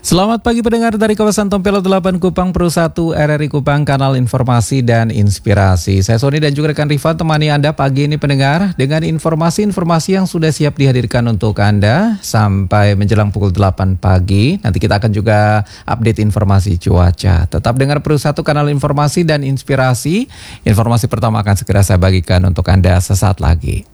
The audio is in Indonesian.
Selamat pagi pendengar dari kawasan Tompel 8 Kupang Pro 1 RRI Kupang, kanal informasi dan inspirasi. Saya Sony dan juga rekan Rifan temani Anda pagi ini pendengar dengan informasi-informasi yang sudah siap dihadirkan untuk Anda sampai menjelang pukul 8 pagi. Nanti kita akan juga update informasi cuaca. Tetap dengar Pro 1 kanal informasi dan inspirasi. Informasi pertama akan segera saya bagikan untuk Anda sesaat lagi.